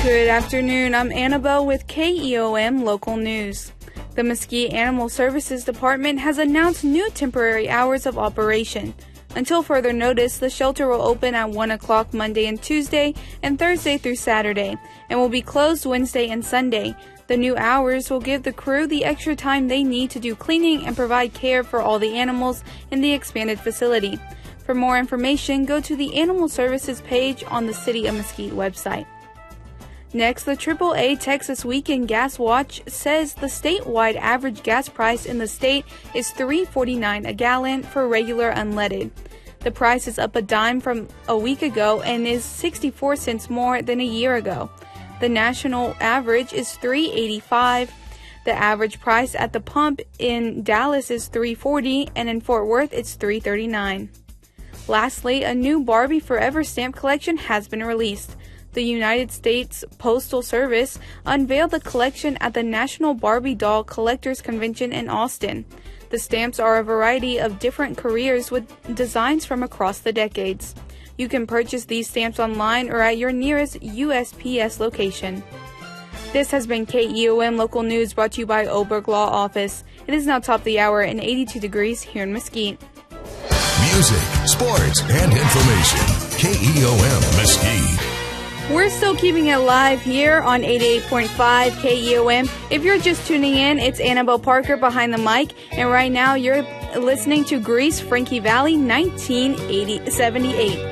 Good afternoon. I'm Annabelle with KEOM Local News. The Mesquite Animal Services Department has announced new temporary hours of operation. Until further notice, the shelter will open at 1 o'clock Monday and Tuesday and Thursday through Saturday, and will be closed Wednesday and Sunday. The new hours will give the crew the extra time they need to do cleaning and provide care for all the animals in the expanded facility. For more information, go to the Animal Services page on the City of Mesquite website. Next, the AAA Texas Weekend Gas Watch says the statewide average gas price in the state is $3.49 a gallon for regular unleaded. The price is up a dime from a week ago and is 64 cents more than a year ago. The national average is $3.85. The average price at the pump in Dallas is $3.40 and in Fort Worth it's $3.39. Lastly, a new Barbie Forever stamp collection has been released. The United States Postal Service unveiled the collection at the National Barbie Doll Collectors Convention in Austin. The stamps are a variety of different careers with designs from across the decades. You can purchase these stamps online or at your nearest USPS location. This has been KEOM Local News brought to you by Oberg Law Office. It is now top of the hour and 82 degrees here in Mesquite. Music, sports, and information. KEOM Mesquite. We're still keeping it live here on 88.5 KEOM. If you're just tuning in, it's Annabelle Parker behind the mic, and right now you're listening to Grease Frankie Valli 1978.